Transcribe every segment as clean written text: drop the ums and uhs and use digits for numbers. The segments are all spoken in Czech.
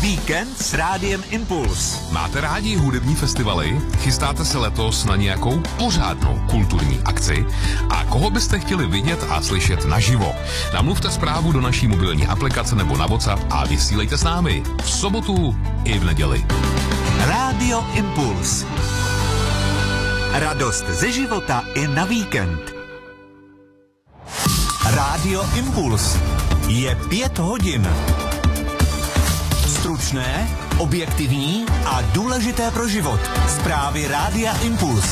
Víkend s Rádiem Impuls. Máte rádi hudební festivaly? Chystáte se letos na nějakou pořádnou kulturní akci? A koho byste chtěli vidět a slyšet naživo? Namluvte zprávu do naší mobilní aplikace nebo na WhatsApp a vysílejte s námi v sobotu i v neděli. Rádio Impuls. Radost ze života i na víkend. Rádio Impuls. Je 5 hodin. Stručné, objektivní a důležité pro život. Zprávy Rádia Impuls.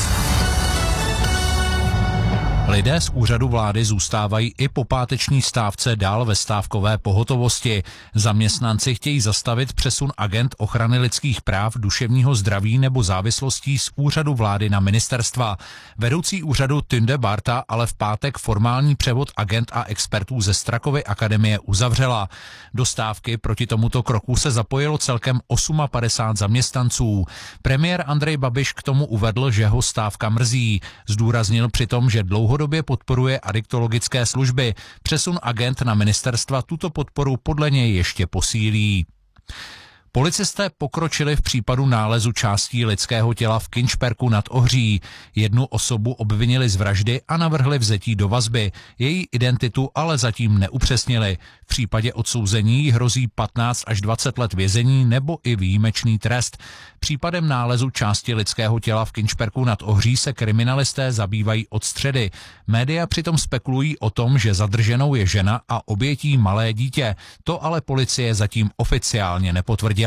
Lidé z úřadu vlády zůstávají i po páteční stávce dál ve stávkové pohotovosti. Zaměstnanci chtějí zastavit přesun agent ochrany lidských práv, duševního zdraví nebo závislostí z úřadu vlády na ministerstva. Vedoucí úřadu Tunde Barta ale v pátek formální převod agent a expertů ze Strakovy akademie uzavřela. Do stávky proti tomuto kroku se zapojilo celkem 58 zaměstnanců. Premiér Andrej Babiš k tomu uvedl, že ho stávka mrzí. Zdůraznil přitom, že dlouhodobě podporuje adiktologické služby. Přesun agent na ministerstva tuto podporu podle něj ještě posílí. Policisté pokročili v případu nálezu částí lidského těla v Kynšperku nad Ohří. Jednu osobu obvinili z vraždy a navrhli vzetí do vazby. Její identitu ale zatím neupřesnili. V případě odsouzení jí hrozí 15 až 20 let vězení nebo i výjimečný trest. Případem nálezu části lidského těla v Kynšperku nad Ohří se kriminalisté zabývají od středy. Média přitom spekulují o tom, že zadrženou je žena a obětí malé dítě. To ale policie zatím oficiálně nepotvrdila.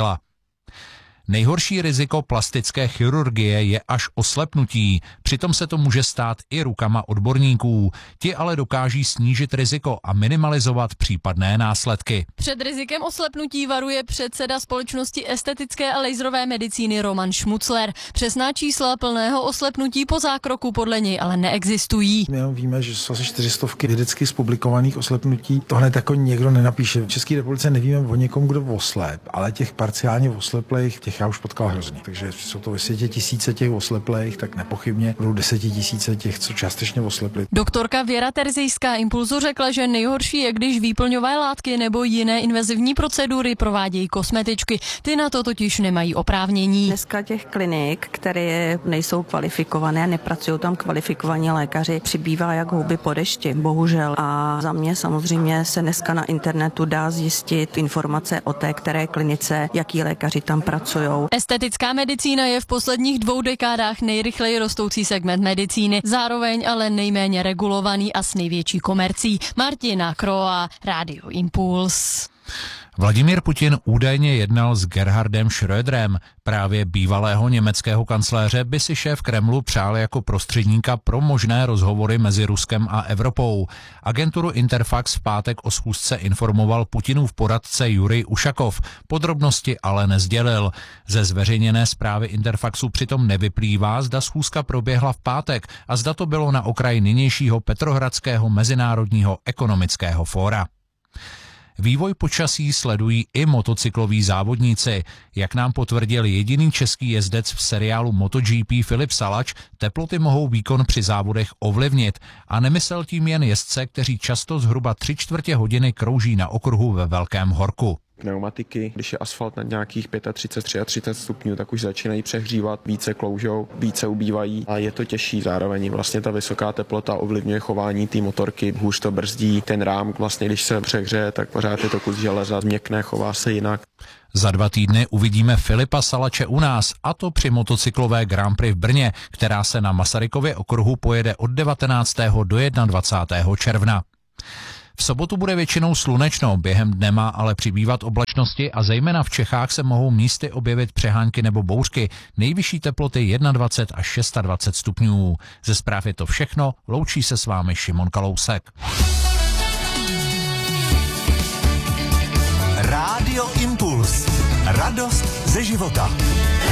Nejhorší riziko plastické chirurgie je až oslepnutí. Přitom se to může stát i rukama odborníků. Ti ale dokáží snížit riziko a minimalizovat případné následky. Před rizikem oslepnutí varuje předseda společnosti estetické a laserové medicíny Roman Šmucler. Přesná čísla plného oslepnutí po zákroku podle něj ale neexistují. My jenom víme, že jsou asi 400 vědecky zpublikovaných oslepnutí. Tohle tako někdo nenapíše. V České republice nevíme o někom, kdo oslep, ale těch parciálně osleplých, těch já už potkal hrozně. Takže jsou to ve světě tisíce těch osleplých, tak nepochybně budou 10 000 těch, co částečně oslepli. Doktorka Věra Terzejská Impulzu řekla, že nejhorší je, když výplňové látky nebo jiné invazivní procedury provádějí kosmetičky. Ty na to totiž nemají oprávnění. Dneska těch klinik, které nejsou kvalifikované, nepracují tam kvalifikovaní lékaři, přibývá jak houby po dešti, bohužel. A za mě samozřejmě se dneska na internetu dá zjistit informace o té které klinice, jaký lékaři tam pracují. Estetická medicína je v posledních 2 dekádách nejrychleji rostoucí segment medicíny, zároveň ale nejméně regulovaný a s největší komercí. Martina Kroa, Rádio Impuls. Vladimír Putin údajně jednal s Gerhardem Schröderem. Právě bývalého německého kancléře by si šéf Kremlu přál jako prostředníka pro možné rozhovory mezi Ruskem a Evropou. Agenturu Interfax v pátek o schůzce informoval Putinův poradce Jurij Ušakov. Podrobnosti ale nesdělil. Ze zveřejněné zprávy Interfaxu přitom nevyplývá, zda schůzka proběhla v pátek a zda to bylo na okraji nynějšího Petrohradského mezinárodního ekonomického fóra. Vývoj počasí sledují i motocykloví závodníci. Jak nám potvrdil jediný český jezdec v seriálu MotoGP Filip Salač, teploty mohou výkon při závodech ovlivnit. A nemyslel tím jen jezdce, kteří často zhruba 3/4 hodiny krouží na okruhu ve velkém horku. Pneumatiky, když je asfalt na nějakých 35, 33 stupňů, tak už začínají přehřívat, více kloužou, více ubývají a je to těžší. Zároveň vlastně ta vysoká teplota ovlivňuje chování té motorky, hůř to brzdí, ten rám vlastně, když se přehřeje, tak pořád je to kus železa, změkne, chová se jinak. Za 2 týdny uvidíme Filipa Salače u nás, a to při motocyklové Grand Prix v Brně, která se na Masarykově okruhu pojede od 19. do 21. června. V sobotu bude většinou slunečno, během dne má ale přibývat oblačnosti a zejména v Čechách se mohou místy objevit přehánky nebo bouřky. Nejvyšší teploty 21 až 26 stupňů. Ze zpráv je to všechno, loučí se s vámi Šimon Kalousek. Rádio Impuls. Radost ze života.